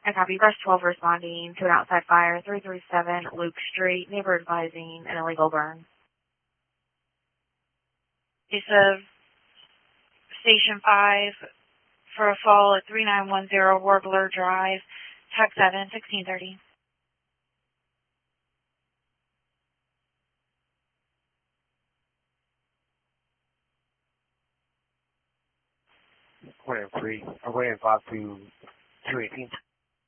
I copy. Brush 12 responding to an outside fire, 337 Luke Street, neighbor advising an illegal burn. Case of Station 5 for a fall at 3910 Warbler Drive, Tech 7, 1630. Order 3, I'm going to 5 to 218.